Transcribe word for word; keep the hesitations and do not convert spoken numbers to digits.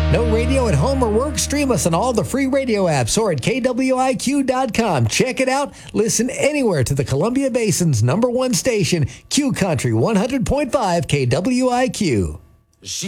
No radio at home or work? Stream us on all the free radio apps or at K W I Q dot com. Check it out. Listen anywhere to the Columbia Basin's number one station, Q Country one hundred point five K W I Q.